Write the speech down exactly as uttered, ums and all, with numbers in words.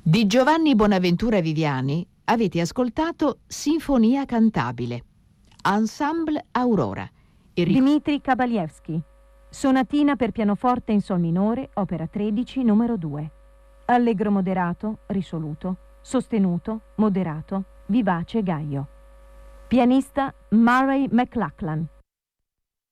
Di Giovanni Bonaventura Viviani avete ascoltato Sinfonia cantabile, Ensemble Aurora. E ric- Dmitri Kabalievski, Sonatina per pianoforte in sol minore, opera tredici, numero due. Allegro moderato, risoluto, sostenuto, moderato, vivace, gaio. Pianista Murray McLachlan.